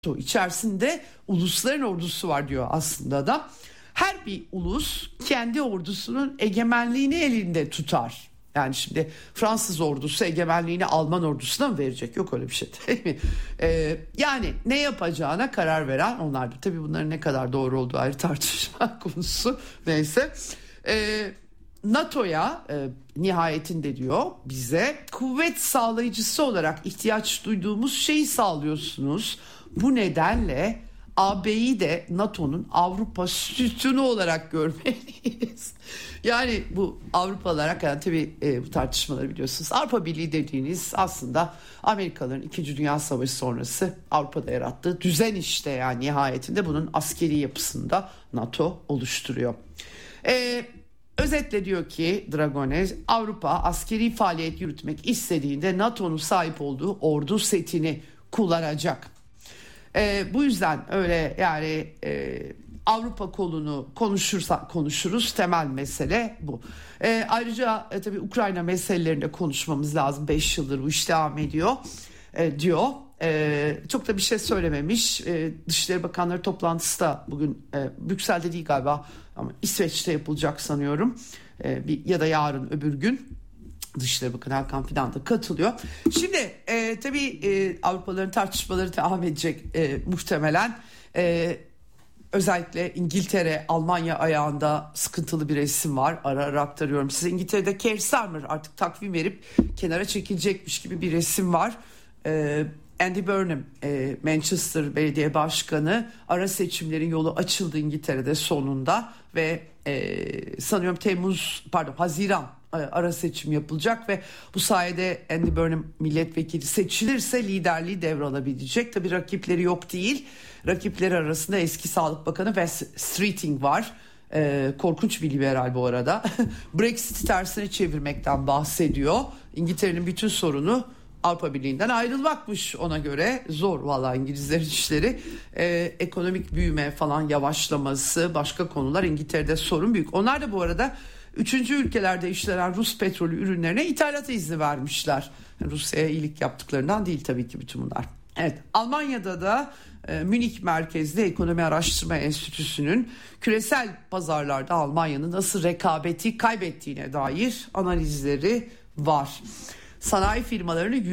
içerisinde ulusların ordusu var diyor aslında da. Her bir ulus kendi ordusunun egemenliğini elinde tutar. Yani şimdi Fransız ordusu egemenliğini Alman ordusuna mı verecek? Yok öyle bir şey değil mi? Yani ne yapacağına karar veren onlardır. Tabii bunların ne kadar doğru olduğu ayrı tartışma konusu. Neyse. NATO'ya nihayetinde diyor bize kuvvet sağlayıcısı olarak ihtiyaç duyduğumuz şeyi sağlıyorsunuz. Bu nedenle AB'yi de NATO'nun Avrupa sütunu olarak görmeliyiz. Yani bu Avrupalılar hakikaten tabii bu tartışmaları biliyorsunuz. Avrupa Birliği dediğiniz aslında Amerikalıların 2. Dünya Savaşı sonrası Avrupa'da yarattığı düzen işte, yani nihayetinde bunun askeri yapısında NATO oluşturuyor. Özetle diyor ki Dragones, Avrupa askeri faaliyet yürütmek istediğinde NATO'nun sahip olduğu ordu setini kullanacak. Bu yüzden öyle yani Avrupa kolunu konuşuruz, temel mesele bu. Ayrıca tabii Ukrayna meselelerinde konuşmamız lazım. 5 yıldır bu iş devam ediyor diyor. Çok da bir şey söylememiş. Dışişleri Bakanları toplantısı da bugün Brüksel'de değil galiba ama İsveç'te yapılacak sanıyorum. Ya da yarın öbür gün. Dışişleri Bakanı Hakan Fidan da katılıyor. Şimdi tabii Avrupalıların tartışmaları devam edecek muhtemelen. Özellikle İngiltere, Almanya ayağında sıkıntılı bir resim var. Ara ara aktarıyorum size. İngiltere'de Keir Starmer artık takvim verip kenara çekilecekmiş gibi bir resim var. Andy Burnham, Manchester Belediye Başkanı, ara seçimlerin yolu açıldı İngiltere'de sonunda ve sanıyorum Haziran ara seçim yapılacak ve bu sayede Andy Burnham milletvekili seçilirse liderliği devralabilecek. Tabii rakipleri yok değil. Rakipleri arasında eski Sağlık Bakanı Wes Streeting var. Korkunç bir liberal bu arada. Brexit'i tersine çevirmekten bahsediyor. İngiltere'nin bütün sorunu Avrupa Birliği'nden ayrılmakmış ona göre. Zor vallahi İngilizlerin işleri. Ekonomik büyüme falan yavaşlaması, başka konular İngiltere'de sorun büyük. Onlar da bu arada 3. ülkelerde işlenen Rus petrolü ürünlerine ithalat izni vermişler. Rusya'ya iyilik yaptıklarından değil tabii ki bütün bunlar. Evet, Almanya'da da Münih merkezli Ekonomi Araştırma Enstitüsü'nün küresel pazarlarda Almanya'nın nasıl rekabeti kaybettiğine dair analizleri var. Sanayi firmalarının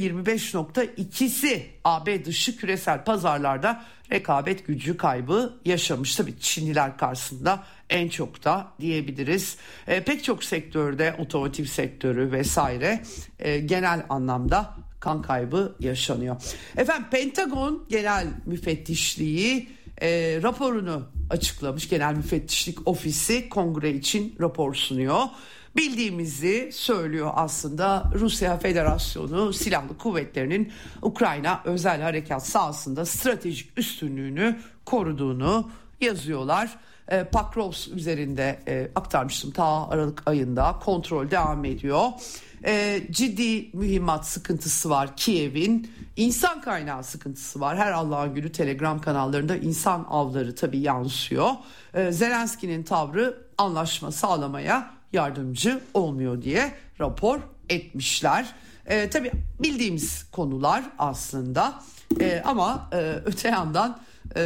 %25.2'si AB dışı küresel pazarlarda rekabet gücü kaybı yaşamış. Tabii Çinliler karşısında en çok da diyebiliriz. Pek çok sektörde, otomotiv sektörü vesaire genel anlamda kan kaybı yaşanıyor. Efendim Pentagon Genel Müfettişliği raporunu açıklamış. Genel Müfettişlik Ofisi kongre için rapor sunuyor. Bildiğimizi söylüyor aslında. Rusya Federasyonu Silahlı Kuvvetleri'nin Ukrayna özel harekat sahasında stratejik üstünlüğünü koruduğunu yazıyorlar. Pakrovsk üzerinde aktarmıştım ta Aralık ayında, kontrol devam ediyor. Ciddi mühimmat sıkıntısı var Kiev'in. İnsan kaynağı sıkıntısı var. Her Allah'ın günü Telegram kanallarında insan avları tabii yansıyor. Zelenski'nin tavrı anlaşma sağlamaya yardımcı olmuyor diye rapor etmişler. Tabii bildiğimiz konular aslında ama öte yandan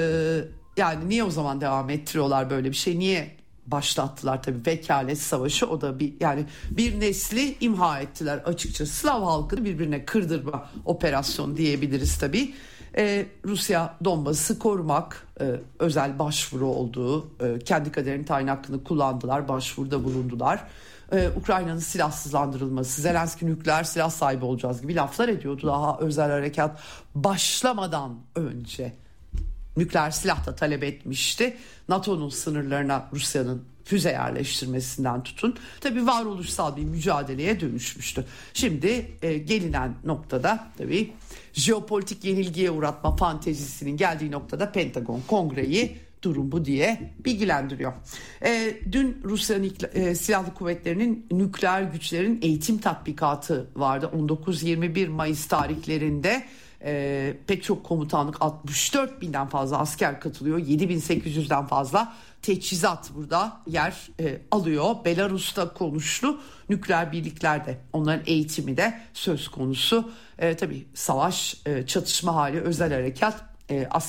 yani niye o zaman devam ettiriyorlar böyle bir şey? Niye başlattılar tabii vekalet savaşı? O da bir nesli imha ettiler açıkçası. Slav halkını birbirine kırdırma operasyonu diyebiliriz tabii. Rusya Donbas'ı korumak özel başvuru olduğu, kendi kaderinin tayin hakkını kullandılar, başvuruda bulundular. Ukrayna'nın silahsızlandırılması, Zelenski nükleer silah sahibi olacağız gibi laflar ediyordu daha özel harekat başlamadan önce. Nükleer silah da talep etmişti. NATO'nun sınırlarına Rusya'nın füze yerleştirmesinden tutun. Tabii varoluşsal bir mücadeleye dönüşmüştü. Şimdi gelinen noktada tabii jeopolitik yenilgiye uğratma fantezisinin geldiği noktada Pentagon Kongre'yi durum bu diye bilgilendiriyor. Dün Rusya'nın silahlı kuvvetlerinin nükleer güçlerin eğitim tatbikatı vardı. 19-21 Mayıs tarihlerinde pek çok komutanlık 64 binden fazla asker katılıyor. 7.800'den fazla teçhizat burada yer alıyor. Belarus'ta konuştu. Nükleer birliklerde onların eğitimi de söz konusu. Tabii savaş, çatışma hali, özel harekat aslında